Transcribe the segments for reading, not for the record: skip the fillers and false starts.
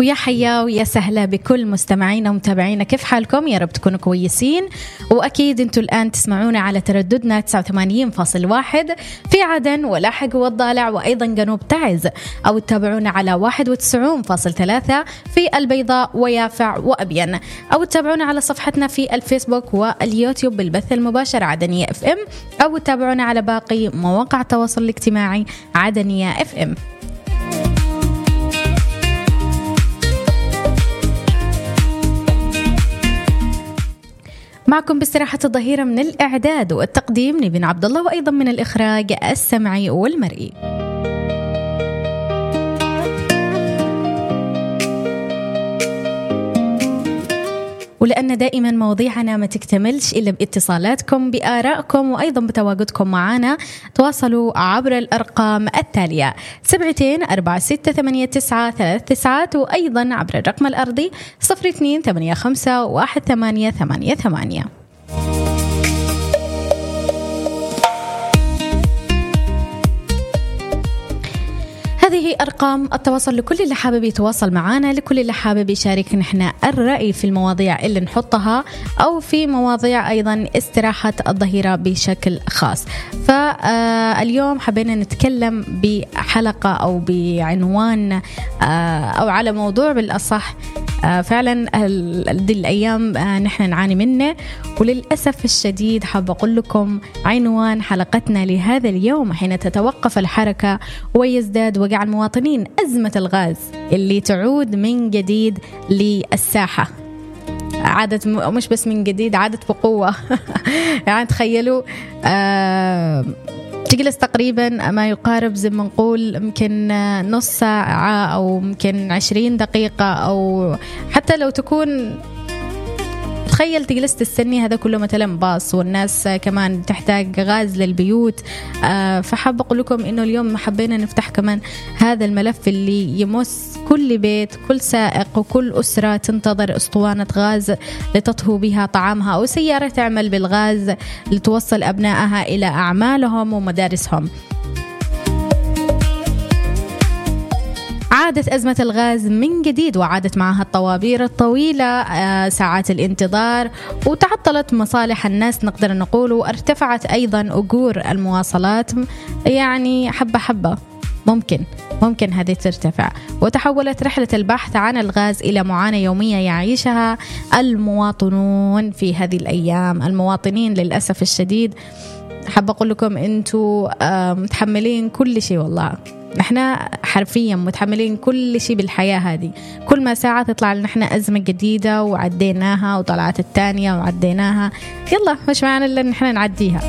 ويا حيا ويا سهلا بكل مستمعينا ومتابعينا، كيف حالكم؟ يا رب تكونوا كويسين. وأكيد أنتوا الآن تسمعونا على ترددنا 89.1 في عدن ولاحق والضالع وأيضا جنوب تعز، أو تتابعونا على 91.3 في البيضاء ويافع وأبين، أو تتابعونا على صفحتنا في الفيسبوك واليوتيوب بالبث المباشر عدنية FM، أو تتابعونا على باقي مواقع التواصل الاجتماعي عدنية FM. معكم باستراحة الظهيرة من الإعداد والتقديم نبين عبد الله، وأيضا من الإخراج السمعي والمرئي. ولأن دائما مواضيعنا ما تكتملش إلا باتصالاتكم بآرائكم وأيضا بتواجدكم معنا، تواصلوا عبر الأرقام التالية 2-4-6-8-9-3-9، وأيضا عبر الرقم الأرضي 02-85-18-88. هذه أرقام التواصل لكل اللي حابب يتواصل معنا، لكل اللي حابب يشارك نحن الرأي في المواضيع اللي نحطها، أو في مواضيع أيضا استراحة الظهيرة بشكل خاص. فاليوم حبينا نتكلم بحلقة أو بعنوان أو على موضوع بالأصح فعلا دي الأيام نحن نعاني منه، وللأسف الشديد حابة أقول لكم عنوان حلقتنا لهذا اليوم: حين تتوقف الحركة ويزداد وجع المواطنين، أزمة الغاز اللي تعود من جديد للساحة. عادت مش بس من جديد، عادت بقوة. يعني تخيلوا تجلس تقريبا ما يقارب زي ما نقول يمكن نص ساعة أو يمكن 20 دقيقة، أو حتى لو تكون تخيل تجلس تستني هذا كله مثلا باص، والناس كمان تحتاج غاز للبيوت. فحاب أقول لكم إنه اليوم حبينا نفتح كمان هذا الملف اللي يمس كل بيت، كل سائق وكل أسرة تنتظر أسطوانة غاز لتطهو بها طعامها، أو سيارة تعمل بالغاز لتوصل أبنائها إلى أعمالهم ومدارسهم. عادت أزمة الغاز من جديد، وعادت معها الطوابير الطويلة، ساعات الانتظار، وتعطلت مصالح الناس نقدر نقول، وارتفعت أيضا أجور المواصلات. يعني حبة حبة ممكن هذه ترتفع، وتحولت رحلة البحث عن الغاز إلى معاناة يومية يعيشها المواطنون في هذه الأيام. المواطنين للأسف الشديد حابة أقول لكم أنتوا متحملين كل شيء، والله نحن حرفيا متحملين كل شيء بالحياة هذه. كل ما ساعة تطلع لنا نحن أزمة جديدة وعديناها، وطلعت الثانية وعديناها، يلا مش معنا إلا نحن نعديها.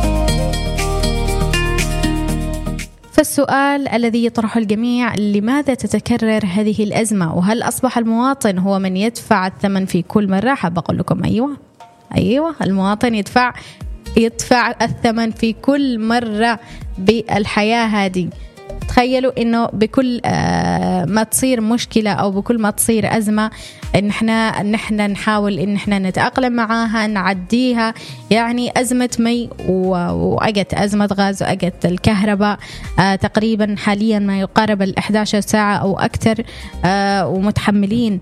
فالسؤال الذي يطرحه الجميع: لماذا تتكرر هذه الأزمة؟ وهل أصبح المواطن هو من يدفع الثمن في كل مرة؟ حابة أقول لكم أيوة المواطن يدفع الثمن في كل مرة بالحياة هذه. تخيلوا إنه بكل ما تصير مشكلة أو بكل ما تصير أزمة، إن إحنا نحاول إن إحنا نتأقلم معاها، نعديها. يعني أزمة مي وأجت أزمة غاز وأجت الكهرباء، تقريبا حاليا ما يقارب 11 ساعة أو أكثر، ومتحملين.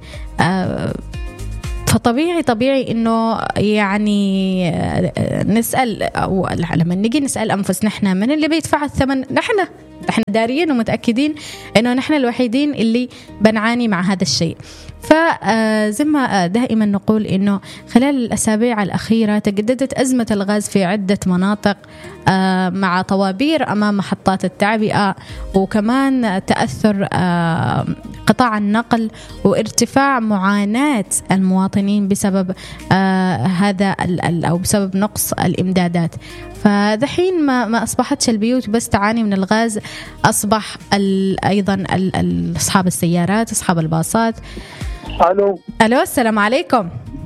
فطبيعي إنه يعني نسأل، أو لما نجي نسأل أنفسنا نحن من اللي بيدفع الثمن؟ نحن داريين ومتأكدين إنه نحن الوحيدين اللي بنعاني مع هذا الشيء. فزي ما دائما نقول إنه خلال الأسابيع الأخيرة تجددت أزمة الغاز في عدة مناطق، مع طوابير أمام محطات التعبئة، وكمان تأثر قطاع النقل، وارتفاع معاناة المواطنين بسبب هذا أو بسبب نقص الإمدادات. فدحين ما أصبحتش البيوت بس تعاني من الغاز، أصبح أيضا أصحاب السيارات، أصحاب الباصات. ألو السلام عليكم.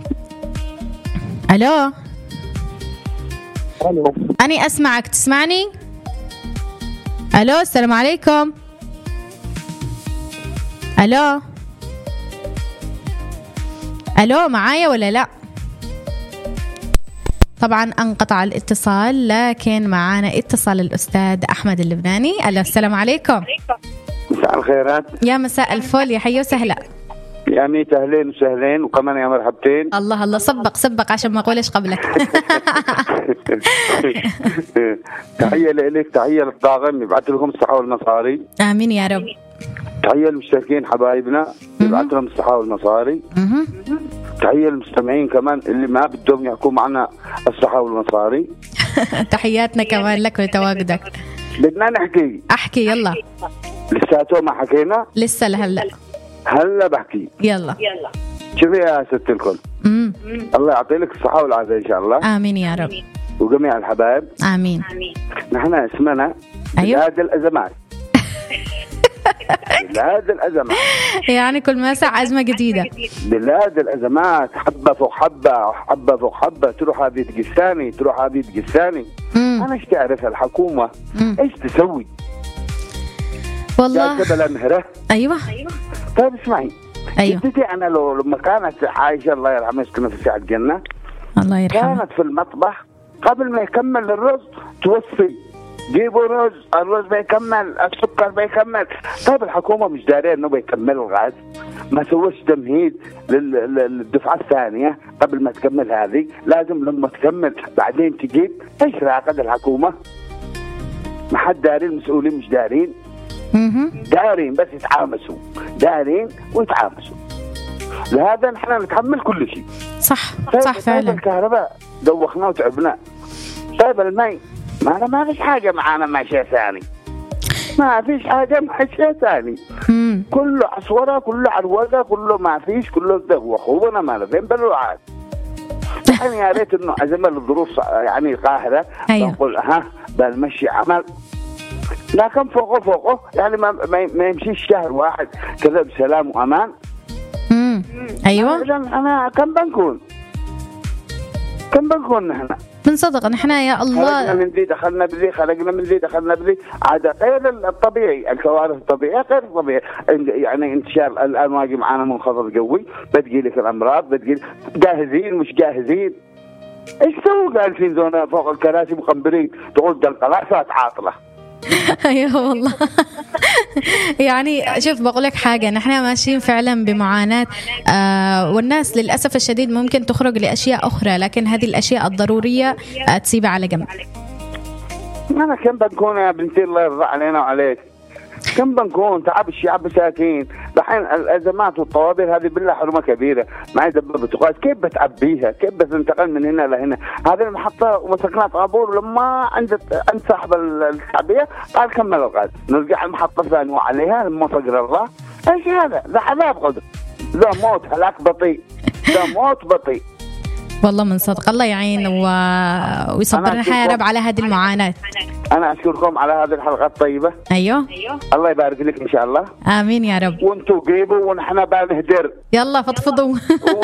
ألو أني أسمعك، تسمعني؟ ألو السلام عليكم. ألو معايا ولا لا؟ طبعا انقطع الاتصال، لكن معانا اتصال الأستاذ أحمد اللبناني. السلام عليكم. مساء الخيرات. يا مساء الفل، يا حي وسهلا. يا ميت أهلين وسهلين وكمان يا مرحبتين. الله الله، سبق عشان ما أقولش قبلك. تحية لك، تحية للطاقم، يبعث لكم الصحة والمصاري. آمين يا رب. تحية للمشتركين حبايبنا، يبعث لهم الصحة والمصاري. تحية للمستمعين كمان اللي ما بدهم يحكوا معنا الصحة والمصاري. تحياتنا كمان لك ولتواجدك. بدنا نحكي. أحكي يلا. لساته ما حكينا؟ لسه لهلا. هلا بحكي. يلا. شوفي يا ست الكل. الله يعطيلك الصحة والعافية إن شاء الله. آمين يا رب. وجميع الحبايب. آمين. نحن اسمنا بلاد الأزمات. بلاد الأزمات. يعني كل ما ساعة أزمة جديدة. بلاد الأزمات، حبة فوق حبة، حبة فوق حبة، تروح هذه تقساني، تروح هذه تقساني. أنا إيش تعرف الحكومة إيش تسوي؟ والله. جبل نهره. أيوة. طيب اسمعي. أيوة. جدتي أنا لما كانت عايشة الله يرحمها يسكنها في سعة الجنة. الله يرحمها. كانت في المطبخ قبل ما يكمل الرز توصي جيبوا رز، الرز بيكمل، السكر بيكمل. طيب الحكومة مش دارية انه بيكمل الغاز، ما سووش تمهيد للدفعة الثانية قبل ما تكمل هذه، لازم لما تكمل بعدين تجيب. ايش راقد الحكومة؟ ما حد داري، المسؤولين مش دارين. دارين بس يتعامسوا، دارين ويتعامسوا. لهذا نحن نتحمل كل شيء. صح. طيب صح فعلا. طيب الكهرباء دوخنا وتعبنا. طيب المي ما فيش حاجة معانا مع شيء ثاني، ما فيش حاجة مع شيء ثاني. كله عصورة، كله عروقة، كله ما فيش، كله دوخونا ما فين بلوعات. يعني يا ريت انه ازمة الظروف يعني قاهرة. أيوه. نقول بنمشي عمل، لكن فوقه يعني ما يمشيش شهر واحد كذا بسلام وامان. ايوه. انا كم بنكون نحن من صدق نحن يا الله. خرجنا من ذي دخلنا بذي، خرجنا من ذي دخلنا بذي. عادة غير الطبيعي، الكوارث الطبيعية غير الطبيعي. يعني انتشار الآن واقع معانا منخفض قوي، بتجيلك الأمراض، بتجيل جاهزين مش جاهزين. ايش سووا جالسين زونا فوق الكراسي مقنبرين، تقول ده القلاصات عاطلة. ايوه والله. يعني شوف بقول لك حاجه، نحن ماشيين فعلا بمعاناه، والناس للاسف الشديد ممكن تخرج لاشياء اخرى، لكن هذه الاشياء الضروريه تسيبها على جنب. انا كم بنكون يا بنتي الله يرضى علينا وعليك، كم بنكون تعب الشعب مساكين. دحين الازمات والطوابير هذه بالله حرمه كبيره، معي دبابه غاز، كيف بتعبيها؟ كيف بتنتقل من هنا لهنا؟ هذه المحطه ومسكنات طابور، لما عند صاحب التعبئه قال كمل الغاز، نرجع المحطه الثانيه وعليها لما فقر الله. ايش هذا؟ ذا عذاب غدر، ذا موت هلاك بطيء، ذا موت بطيء. والله من صدق الله يعين ويصبرنا يا رب على هذه المعاناة. أنا أشكركم على هذه الحلقة الطيبة. أيوه. الله يبارك لك إن شاء الله. آمين يا رب. وانتوا جيبوا ونحن بنهدر. يلا فضفضوا.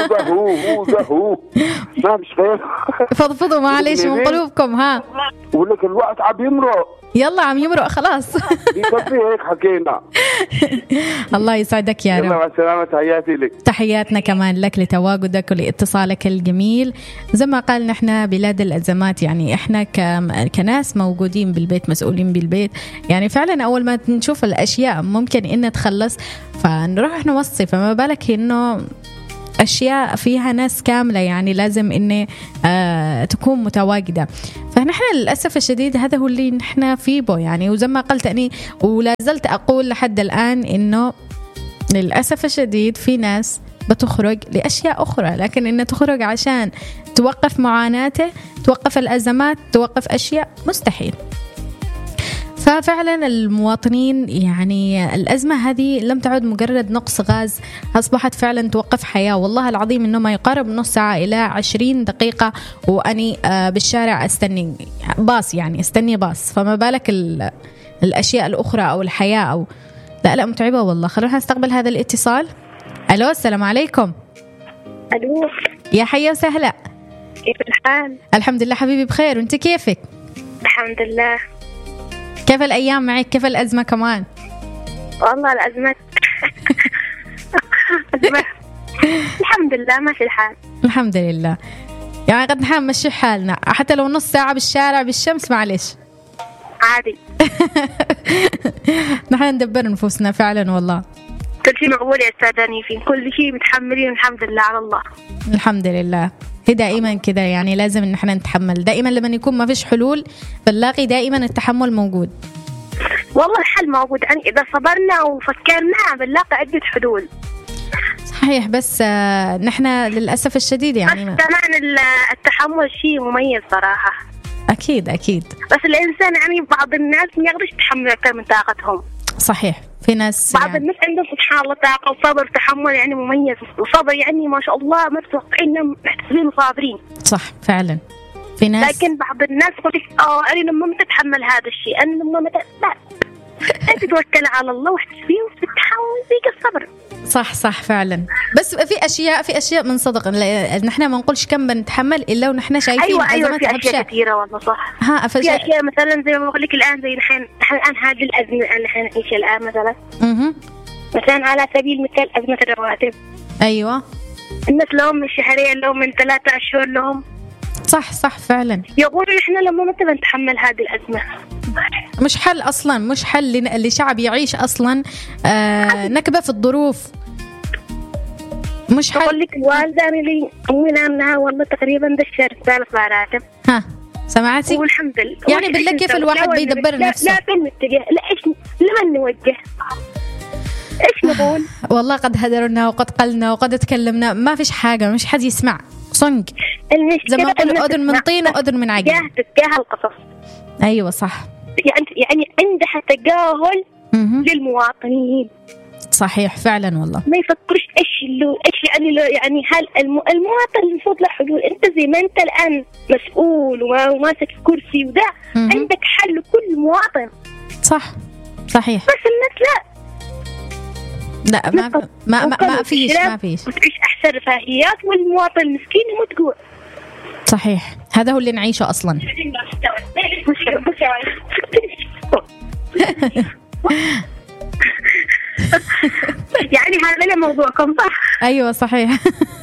وضهو ما مش خير. فضفضوا معلش من قلوبكم. ها ولك الوقت عم يمرق. يلا عم يمرق خلاص. يكفي هيك حكينا. الله يسعدك يا رب. يلا مع السلامة، تحياتي لك. تحياتنا كمان لك لتواجدك ولاتصالك الجميل. زي ما قال نحن بلاد الأزمات، يعني إحنا كناس موجودين بالبيت مسؤولين بالبيت، يعني فعلا أول ما نشوف الأشياء ممكن إن تخلص فنروح نوصي، فما بالك إنه أشياء فيها ناس كاملة، يعني لازم إني تكون متواجدة. فنحن للأسف الشديد هذا هو اللي نحن فيه بو، يعني وزي ما قلت أني ولا زلت أقول لحد الآن إنه للأسف الشديد في ناس بتخرج لأشياء أخرى، لكن إنها تخرج عشان توقف معاناته، توقف الأزمات، توقف أشياء، مستحيل. ففعلا المواطنين يعني الأزمة هذه لم تعد مجرد نقص غاز، أصبحت فعلا توقف حياة. والله العظيم إنه ما يقارب نص ساعة إلى 20 دقيقة وأني بالشارع أستني باص، يعني أستني باص، فما بالك الأشياء الأخرى أو الحياة أو لا متعبة والله. خلونا نستقبل هذا الاتصال. ألو السلام عليكم. ألو يا حيا وسهلا، كيف الحال؟ الحمد لله حبيبي بخير، وانت كيفك؟ الحمد لله. كيف الأيام معك؟ كيف الأزمة كمان؟ والله الأزمة الحمد لله ماشي الحال. الحمد لله، يعني قد نحاول نمشي حالنا حتى لو نص ساعة بالشارع بالشمس معلش عادي. نحن ندبر نفوسنا فعلا والله. كل شيء مقبول يا أستاذة نيفين، كل شيء متحملين الحمد لله على الله. الحمد لله. هي دائما كده يعني لازم إن احنا نتحمل دائما، لما يكون ما فيش حلول بنلاقي دائما التحمل موجود. والله الحل موجود، يعني إذا صبرنا وفكرنا بنلاقي عدة حلول. صحيح، بس نحن للأسف الشديد يعني بس كمان التحمل شيء مميز صراحة. أكيد أكيد. بس الإنسان يعني بعض الناس ما يقدرش يتحمل أكثر من طاقتهم. صحيح، في ناس بعض الناس عندهم سبحان الله طاقة وصبر وتحمل يعني مميز، وصبر يعني ما شاء الله ما تتوقعين محتسبين وصابرين. صح فعلا، في ناس. لكن بعض الناس قلت أنا لما ما تتحمل هذا الشيء، أنا لما لا أنت توكل على الله واحتسبين وتتحمل فيك الصبر. صح صح فعلا. بس في اشياء من صدق نحن ما نقولش كم بنتحمل الا ونحن شايفين أيوة في اشياء كثيره والله صح. في اشياء مثلا زي ما بقول لك الان، زي نحن الان هذه الازمه اللي نحن نعيشها الان مثلا على سبيل المثال ازمه الرواتب. ايوه، الناس لهم من شهرين، لهم من 3 أشهر لهم. صح صح فعلا. يقولوا نحن لما مثلا نتحمل هذه الازمه مش حل اصلا، مش حل لشعب يعيش اصلا نكبه في الظروف، مش حل. أقول لك الوالدة اللي أمي أنها والله تقريبا ده الشهر الثالث راتب. ها سمعتي؟ والحمد لله. يعني بالله كيف الواحد بيدبر نفسه؟ لا فين نتجه؟ لا إيش لمن نوجه؟ إيش نقول؟ والله قد هدرنا وقد قلنا وقد تكلمنا، ما فيش حاجة، مش حد يسمع صنق. زي ما نقول أذن من طين وأذن من عجين. تتجاهل القصص. أيوة صح. يعني عندها تجاهل للمواطنين. صحيح فعلا والله. ما يفكرش ايش يعني هل المواطن المفروض له حلول. انت زي ما انت الان مسؤول وماسك كرسي وده عندك حل لكل مواطن. صح صحيح. بس الناس لا ما فيش وتعيش احسن رفاهيات، والمواطن المسكين يموت جوع. صحيح، هذا هو اللي نعيشه اصلا. يعني هذا موضوعكم صح؟ ايوه صحيح.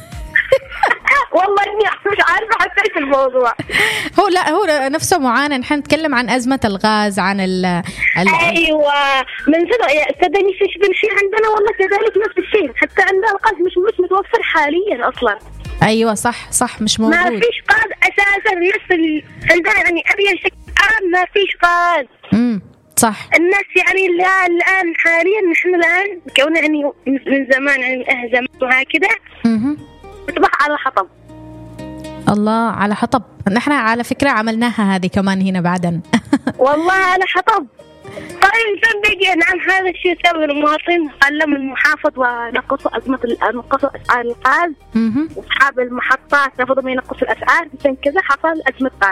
والله اني مش عارفه حتى ايش الموضوع. هو نفسه معانا، نحن نتكلم عن ازمه الغاز، عن ايوه من صدق يا استاذني فيش بنشي عندنا والله كذلك نفس الشيء، حتى عندنا الغاز مش متوفر حاليا اصلا. ايوه صح مش موجود، ما فيش غاز اساسا. يصل عندنا يعني ابي شكل عام ما فيش غاز. صح. الناس يعني الآن حاليا نحن الآن كونا يعني من زمان يعني زمان وهكذا نطبخ على حطب. الله، على حطب. نحن على فكرة عملناها هذه كمان هنا بعدين. والله على حطب. طيب صدقني نعم هذا الشيء سوى المواطن، علم المحافظ ونقصوا نقصوا أسعار الغاز، وأصحاب المحطات رفضوا ما ينقصوا الأسعار، عشان كذا حصل أزمة غاز.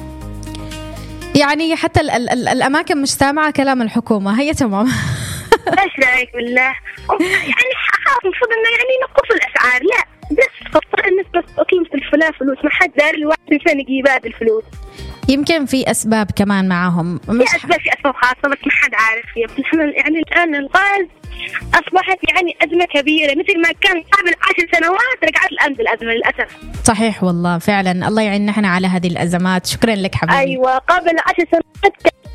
يعني حتى الأماكن مش سامعة كلام الحكومة، هي تمام. ايش رايك بالله؟ يعني خلاص المفروض انه يعني ينقصوا الاسعار، لا بس خطر الناس بس تطلب الفلوس، ما حد داري الواحد عشان يجيب هذه الفلوس. يمكن في اسباب كمان معاهم، في اسباب خاصه بس ما حد عارف فيها. نحن يعني الان الغاز اصبحت يعني ازمه كبيره، مثل ما كان قبل 10 سنوات رجعت الان بالازمه للاسف. صحيح والله فعلا، الله يعيننا احنا على هذه الازمات. شكرا لك حبيبي. ايوه قبل 10 سنوات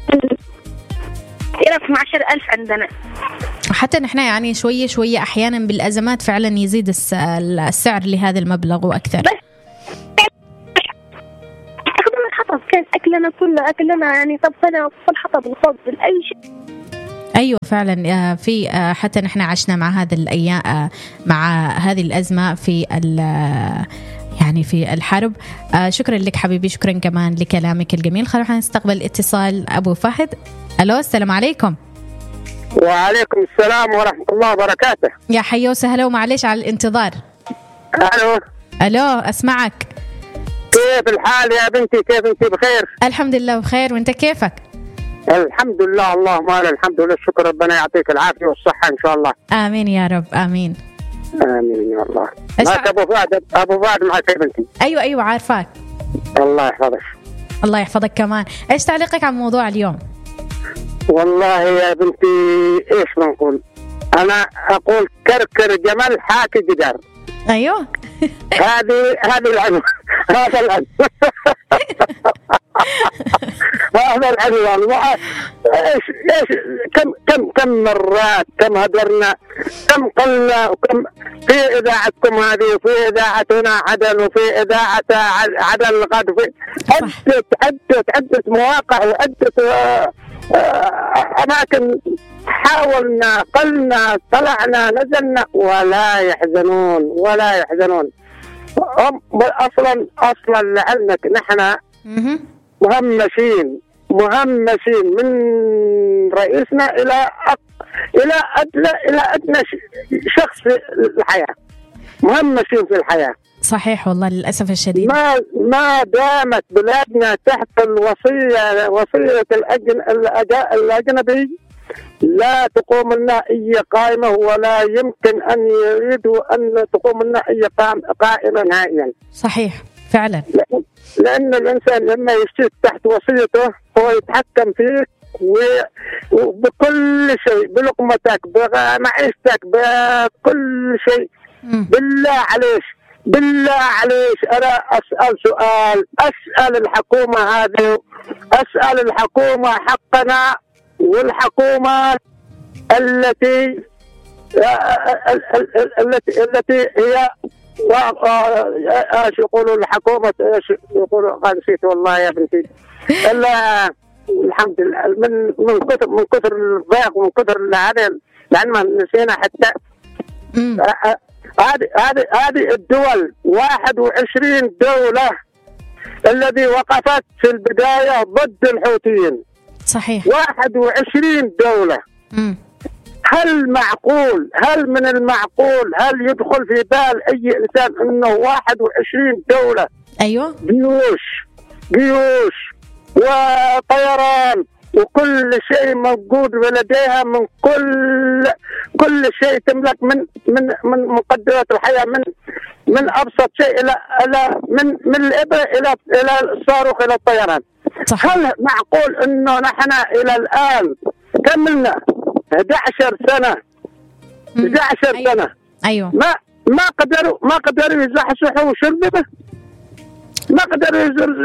كان 12,000 عندنا. حتى نحن يعني شوية أحيانا بالأزمات فعلا يزيد السعر لهذا المبلغ وأكثر. بس أخذنا الحطب، كان أكلنا كله أكلنا يعني طبخنا والحطب نفضل أي شيء. أيوة فعلا. في حتى نحن عشنا مع هذا الأيام، مع هذه الأزمة في يعني في الحرب. شكرا لك حبيبي، شكرا كمان لكلامك الجميل. خلونا نستقبل اتصال أبو فهد. ألو، السلام عليكم. وعليكم السلام ورحمة الله وبركاته. يا حيو وسهلا، ومعليش على الانتظار. ألو أسمعك. كيف الحال يا بنتي؟ كيف أنت؟ بخير الحمد لله بخير، وأنت كيفك؟ الحمد لله، اللهم الحمد لله، الشكر، ربنا يعطيك العافية والصحة إن شاء الله. آمين يا رب، آمين آمين يا الله. معك أبو فهد معك يا بنتي. أيوة عارفاك. الله يحفظك. الله يحفظك كمان. إيش تعليقك عن موضوع اليوم؟ والله يا بنتي إيش بنقول، أنا أقول كركر جمل حاكي جدار. أيوه. هذه العنوان، هذا العنوان. هذا العنوان. ايش كم مرات كم هدرنا، كم قلنا، وكم في اذاعتكم هذه وفي اذاعتنا عدن وفي اذاعه عدن الغد، وفي عده مواقع وعده اماكن حاولنا، قلنا، طلعنا، نزلنا، ولا يحزنون. هم اصلا لعلمك نحن مهمشين من رئيسنا الى ادنى شخص في الحياه، مهمشين في الحياه. صحيح والله للاسف الشديد. ما دامت بلادنا تحت وصيه الاجنبي لا تقوم لنا أي قائمة، ولا يمكن أن يريدوا أن تقوم لنا أي قائمة نهائيا. صحيح فعلا. لأن الإنسان لما يشترك تحت وصيته هو يتحكم فيك وبكل شيء، بلقمتك، بمعيشتك، بكل شيء. بالله عليش أنا أسأل سؤال، أسأل الحكومة هذه، أسأل الحكومة حقنا، والحكومة التي هي ايش يقولوا الحكومة، ايش يقولوا، نسيت والله يا بنتي. الا الحمد لله من كثر الضيق ومن كثر هذا، لان ما نسينا حتى هذه الدول 21 دولة الذي وقفت في البداية ضد الحوثيين. صحيح. 21 دولة. هل من المعقول، هل يدخل في بال أي إنسان أنه 21 دولة، أيوة، جيوش وطيران وكل شيء موجود لديها، من كل شيء تملك، من مقدرات الحياة، من أبسط شيء إلى من الإبرة إلى الصاروخ إلى الطيران. صح. هل معقول انه نحن الى الان كملنا 11 سنة 11 أيوة. سنة ايوه ما قدروا يزحزحوا شرذمة، ما قدروا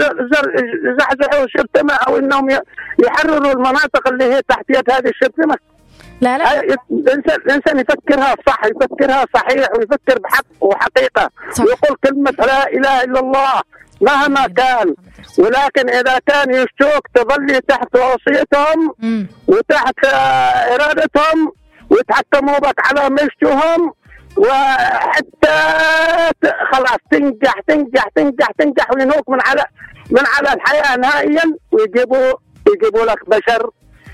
يزحزحوا شرذمة، او انهم يحرروا المناطق اللي هي تحت يد هذه الشرذمة. لا الانسان يفكرها صح، يفكرها صحيح، ويفكر بحق وحقيقة، ويقول كلمة لا اله الا الله مهما كان. ولكن إذا كان يشتوك تظلي تحت وصيتهم وتحت إرادتهم، ويتحكموا بك على مشتهم، وحتى خلاص تنجح وينوك من على الحياة نهائيا، ويجيبوا لك بشر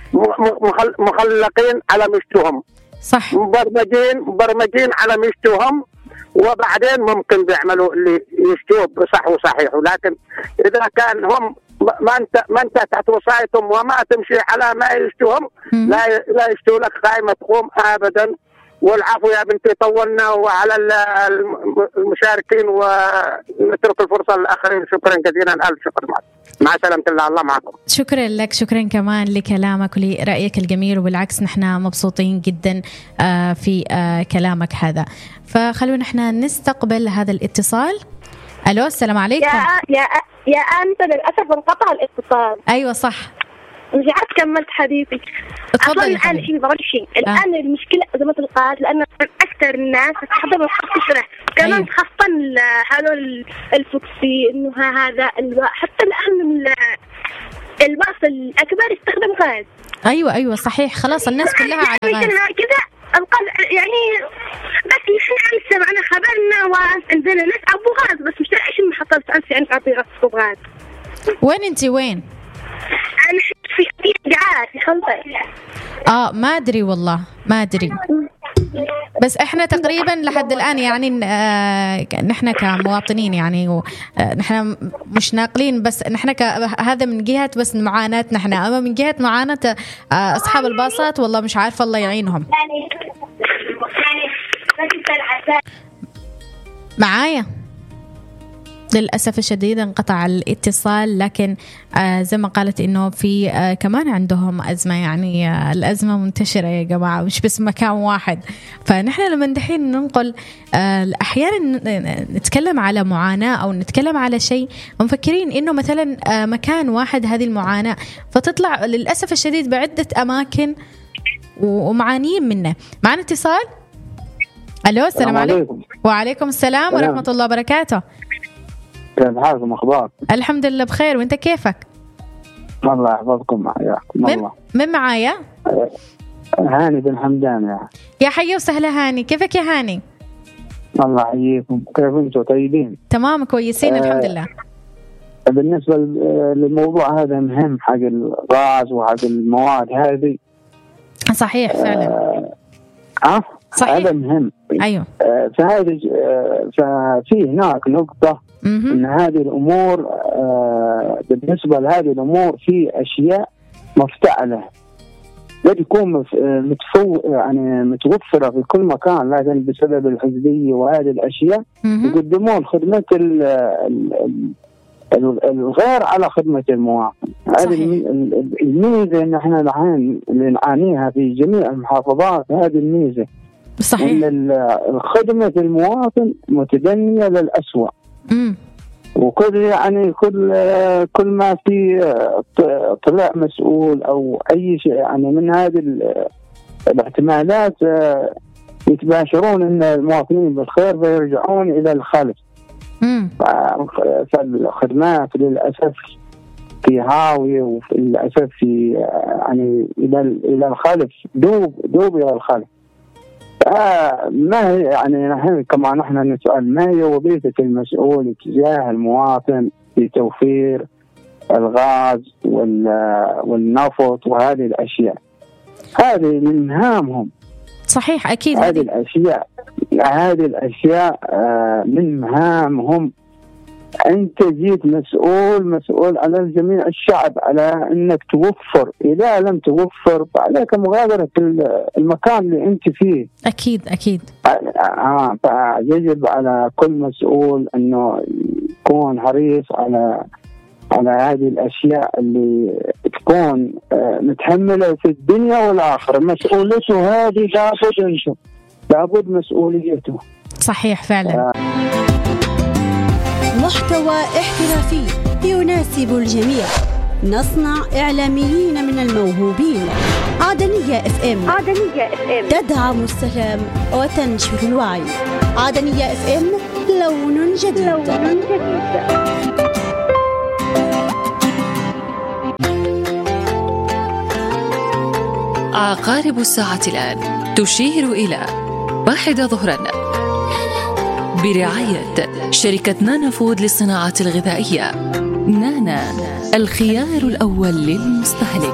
مخلقين على مشتهم. صح. مبرمجين على مشتهم، وبعدين ممكن بيعملوا اللي يشتوه بصح وصحيح. ولكن إذا كان هم ما أنت تحت وصايتهم وما تمشي على ما يشتوهم، لا يشتوا لك قائمة تقوم أبدا. والعفو يا بنتي طولنا وعلى المشاركين، ونترك الفرصة للآخرين. شكرا جزيلا، ألف شكر. مع سلامة الله معكم. شكرا لك، شكرا كمان لكلامك ولرأيك الجميل، وبالعكس نحن مبسوطين جدا في كلامك هذا. فخلونا نحن نستقبل هذا الاتصال. ألو، السلام عليكم. يا أنت للأسف انقطع الاتصال. أيوة صح، مش عاد كملت حديثي. أصلا الآن شيء ضرب شيء. الآن المشكلة زي ما تلقات، لأن أكثر الناس تحضر الخصوصية كمان. أيوة. خاصة هذول الفوكسي إنه هذا حتى الآن الباص الأكبر يستخدم غاز. أيوة صحيح، خلاص الناس كلها على غاز كذا. يعني بس نحن سمعنا خبرنا وعندنا ناس أبو غاز، بس مش إيش المحطة أنت يعني أبي غاز. وين أنتي وين؟ أنا في قاعد في خلطة. ما أدري والله، ما أدري، بس إحنا تقريبا لحد الآن يعني نحن كمواطنين يعني نحن مش ناقلين، بس نحن هذا من جهة بس معاناة نحن، أما من جهة معاناة أصحاب الباصات والله مش عارفة، الله يعينهم. معايا للأسف الشديد انقطع الاتصال، لكن زي ما قالت إنه في كمان عندهم أزمة، يعني الأزمة منتشرة يا جماعة، مش بس مكان واحد. فنحن لما دحين ننقل أحيانا نتكلم على معاناة أو نتكلم على شيء مفكرين إنه مثلا مكان واحد هذه المعاناة، فتطلع للأسف الشديد بعدة أماكن ومعانين منه. معنا اتصال. ألو، السلام عليكم. وعليكم السلام ورحمة الله وبركاته. كيف حالكم؟ أخبار؟ الحمد لله بخير، وانت كيفك؟ الله يحفظكم معايا. من معايا؟ هاني بن حمدان. يا حي وسهلا هاني، كيفك يا هاني؟ الله يحييكم، كيف انتم؟ طيبين؟ تمام كويسين الحمد لله. بالنسبة للموضوع هذا مهم، حق الغاز وحق المواد هذه. صحيح فعلا. صحيح. هذا مهم. أيوه. ففي هناك نقطة إن هذه الأمور، بالنسبة لهذه الأمور في أشياء مفتعلة لا تكون يعني متوفرة في كل مكان، لكن بسبب الحزبية وهذه الأشياء يقدمون خدمة الغير على خدمة المواطن. هذه الميزة إن إحنا الحين اللي نعانيها في جميع المحافظات، هذه الميزة. صحيح. إن خدمة المواطن متدنية للأسوأ. وكل يعني كل ما في طلع مسؤول أو أي شيء يعني من هذه الاحتمالات يتباشرون إن المواطنين بالخير فيرجعون إلى الخلف. فالخدمات للأسف في هاوية، وللأسف في يعني إلى الخلف، دوب إلى الخلف. ما هي يعني نحن كما نحن نسأل ما هي وظيفة المسؤول تجاه المواطن في توفير الغاز والنفط وهذه الأشياء؟ هذه من مهامهم. صحيح أكيد. هذه الأشياء من مهامهم. أنت جيت مسؤول على جميع الشعب، على أنك توفر. إذا لم توفر فعليك مغادرة المكان اللي أنت فيه. أكيد. فيجب على كل مسؤول أنه يكون حريص على هذه الأشياء اللي تكون متحملة في الدنيا والآخرة. مسؤوليته هذه لابد مسؤوليته. صحيح فعلا. محتوى احترافي يناسب الجميع. نصنع إعلاميين من الموهوبين. عدنية FM تدعم السلام وتنشر الوعي. عدنية FM، لون جديد. عقارب الساعة الآن تشير إلى 1 ظهرا، برعاية شركة نانا فود للصناعات الغذائية. نانا، الخيار الأول للمستهلك.